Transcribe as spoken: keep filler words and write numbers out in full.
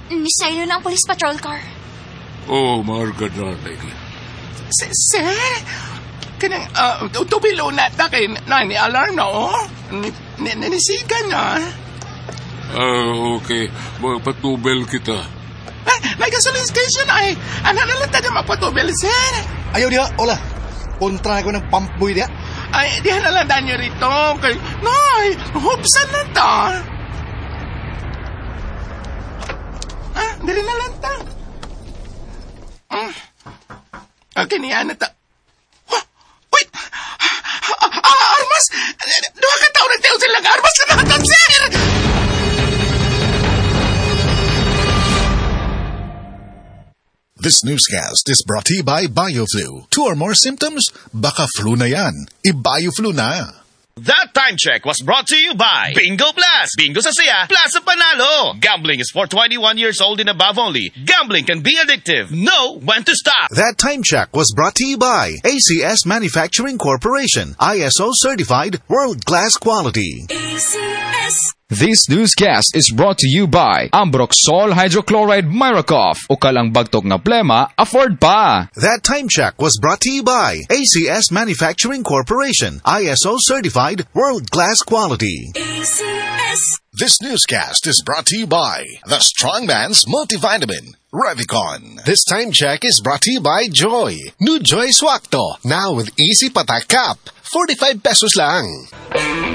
Nisaylo ng police patrol car. Oh, Marga, darling. Sir, kanang uh, tubilo na ta kay nani alarm na oh. Ni, ni, nanisigan na. Ah, okay. Magpatubel kita. Ay, may gasoline station ay. Ano na lang tayo magpatubel, sir? Ayaw diha, Ola. Kontra na ko ng pump boy diha. Ay, di na lang danyo rito. Kay, nay, hubsan na ta. Ah, dali na lang ta. Mm. Okay, niya na ta. Huh? Wait! Ah, ah, armas! Duha ka tao na tayo silang armas na natin, sir! This newscast is brought to you by BioFlu. Two or more symptoms? Baka flu na yan. I-BioFlu na. That time check was brought to you by Bingo Plus. Bingo sa saya, plus sa panalo. Gambling is for twenty-one years old and above only. Gambling can be addictive. Know when to stop. That time check was brought to you by A C S Manufacturing Corporation. I S O certified, world-class quality. A C S. This newscast is brought to you by Ambroxol Hydrochloride Miracoff. O kalang bagtog nga plema, afford pa. That time check was brought to you by A C S Manufacturing Corporation. I S O certified, world-class quality. A C S. This newscast is brought to you by the Strongman's Multivitamin, Revicon. This time check is brought to you by Joy. New Joy Swakto, now with easy patak cap. forty-five pesos lang.